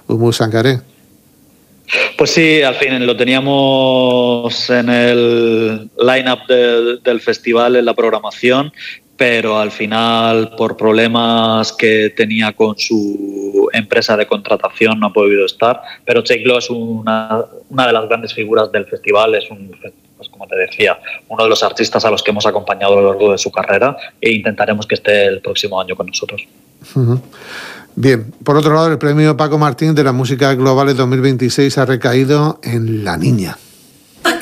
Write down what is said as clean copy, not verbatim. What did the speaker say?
Humus Sangaré. Pues sí, al fin lo teníamos en el line-up del festival, en la programación, pero al final, por problemas que tenía con su empresa de contratación, no ha podido estar. Pero Jake Lowe es una de las grandes figuras del festival, es pues como te decía, uno de los artistas a los que hemos acompañado a lo largo de su carrera, e intentaremos que esté el próximo año con nosotros. Uh-huh. Bien, por otro lado, el premio Paco Martín de la Música Global 2026 ha recaído en La Niña.